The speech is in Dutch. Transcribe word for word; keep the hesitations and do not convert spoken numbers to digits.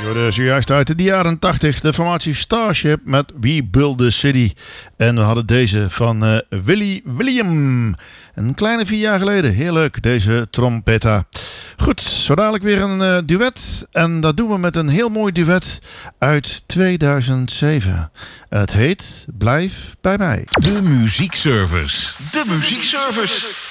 Dus juist uit de jaren tachtig de formatie Starship met We Build the City. En we hadden deze van uh, Willie William. Een kleine vier jaar geleden. Heel leuk, deze trompetta. Goed, zo dadelijk weer een uh, duet. En dat doen we met een heel mooi duet uit tweeduizend zeven. Het heet Blijf bij mij. De Muziekservice. De Muziekservice.